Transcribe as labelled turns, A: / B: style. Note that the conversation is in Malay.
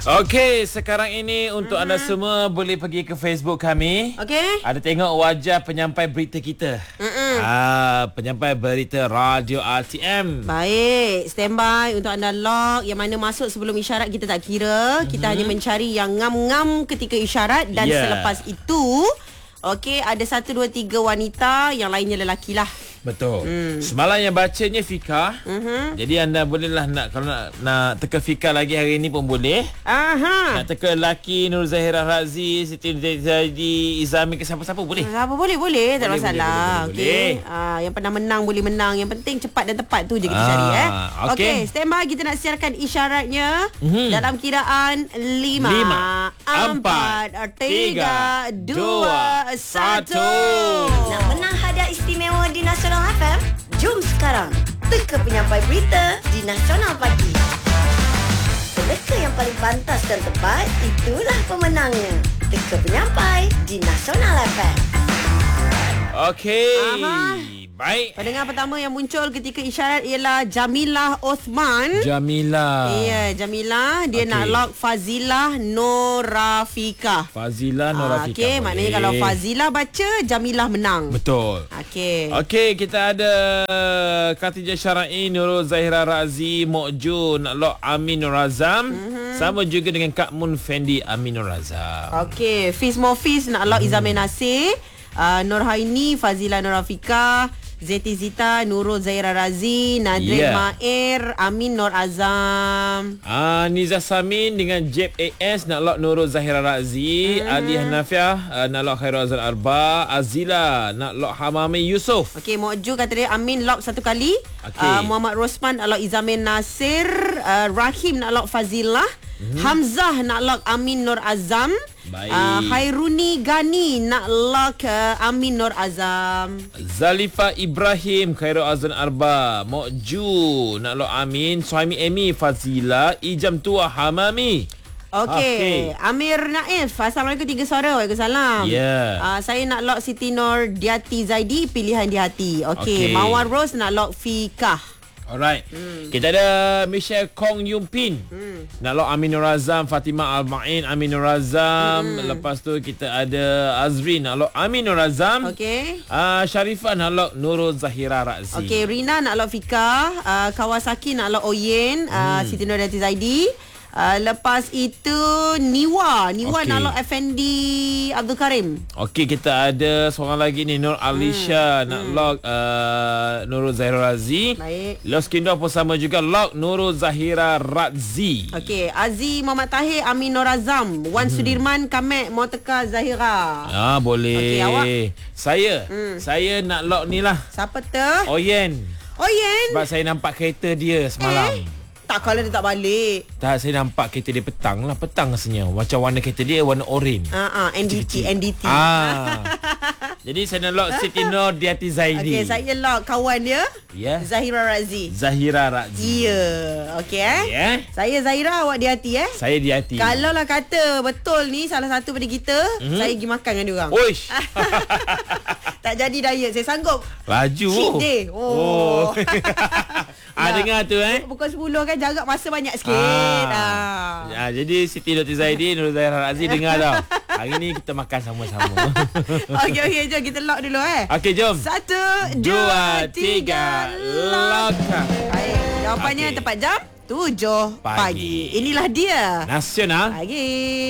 A: Okey, sekarang ini untuk anda semua boleh pergi ke Facebook kami.
B: Okey.
A: Ada tengok wajah penyampai berita kita. Penyampai berita Radio RTM.
B: Baik, standby untuk anda log yang mana masuk sebelum isyarat kita tak kira. Kita hanya mencari yang ngam-ngam ketika isyarat dan selepas itu okey, ada 1, 2, 3 wanita, yang lainnya lelaki lah.
A: Betul. Semalam yang bacanya Fika. Jadi anda bolehlah kalau nak teka Fika lagi hari ni pun boleh. Nak teka lelaki Nur Zahira Razi, Siti Zaidi, Izami ke siapa-siapa boleh.
B: Apa boleh, tak ada masalah.
A: Boleh.
B: Yang pernah menang boleh menang. Yang penting cepat dan tepat tu je kita cari Okey, standby, kita nak siarkan isyaratnya dalam kiraan 5 4 3 2 1.
C: Nak menang hadiah istimewa di Nasional FM? Jom sekarang teka penyampai berita di Nasional Pagi. Peneka yang paling pantas dan tepat, itulah pemenangnya. Teka penyampai di Nasional FM.
A: Okey. Baik.
B: Pendengar pertama yang muncul ketika isyarat ialah Jamilah Osman.
A: Jamilah.
B: Ya, Jamilah. Dia nak lock Fazilah Norafika.
A: Fazilah Norafika.
B: Okey, maknanya kalau Fazilah baca, Jamilah menang.
A: Betul. Okey, kita ada Khatijah Syara'i, Nurul Zahira Razi, Mok Ju nak lock Amin Nur Azam. Sama juga dengan Kak Mun Fendi Amin Nur Azam.
B: Okey, Fiz Mofiz nak lock Izamin Nasir. Nur Haini, Fazilah Norafika, Zeti Zita, Nurul Zahira Razi, Nadrin Mair, Amin Nur Azam.
A: Nizah Samin dengan Jeb AS nak lock Nurul Zahira Razi. Ali Hanafiah nak lock Khairul Azan Arba. Azila nak lock Hamami Yusof.
B: Okey, Mokju kata dia Amin lock 1 kali. Muhammad Rosman nak lock Izamin Nasir. Rahim nak lock Fazilah. Hamzah nak lock Amin Nur Azam. Hairuni Gani nak lock Amin Nur Azam.
A: Zalifa Ibrahim, Khairul Azan Arba. Mok Ju nak lock Amin. Suhaimi Emi, Fazila, Ijam Tua Hamami.
B: Okey. Amir Naif, Assalamualaikum 3 suara. Waalaikumsalam. Saya nak lock Siti Nur Diati Zaidi, pilihan di hati. Okey. Mawar Rose nak lock Fikah.
A: Alright. Kita ada Michelle Kong Yumpin. Nak lock Amin Nur Azam, Fatimah Al-Ma'in, Amin Nur Azam. Lepas tu kita ada Azri nak lock Amin Nur Azam.
B: Okey.
A: Sharifah nak lock Nurul Zahira Razi.
B: Okey, Rina nak lock Fika. Kawasaki nak lock Oyen. Siti Nur Dati Zaidi. Lepas itu Niwa nak lock Effendi Abdul Karim. Okey,
A: kita ada seorang lagi ni, Nur Alisha nak lock Nurul Zahira Razi.
B: Baik.
A: Los Kindo pun sama juga, lock Nurul Zahira Razi.
B: Okey, Aziz Muhammad Tahir, Amin Nur Azam. Wan Sudirman, Kamek Moteka Zahira.
A: Boleh.
B: Okey, awak?
A: Saya nak lock ni lah.
B: Siapa tu?
A: Oyen. Sebab saya nampak kereta dia semalam.
B: Tak, kalau dia tak balik.
A: Tak, saya nampak kereta dia petang rasanya. Macam warna kereta dia warna oren.
B: NDT.
A: Jadi saya nak lock Siti Nur Diati Zaidi.
B: Okey, saya lock kawan dia. Zahira Razi. Okey Saya Zahira, awak Diati
A: Saya Diati.
B: Kalau lah kata betul ni salah satu pada kita, saya pergi makan dengan diorang.
A: Oish.
B: Tak jadi diet, saya sanggup.
A: Laju.
B: Cheat day.
A: Dengar tu
B: Pukul 10 kan, jarak masa banyak sikit.
A: Jadi Siti Nur Zaidi, Nurul Zahira Razi, dengar tau. Hari ni kita makan sama-sama.
B: Okey, jom kita lock dulu
A: Okey, jom.
B: 1 2 3 lock. Baik, jawapannya tepat jam 7 pagi. Inilah dia
A: Nasional
B: Pagi.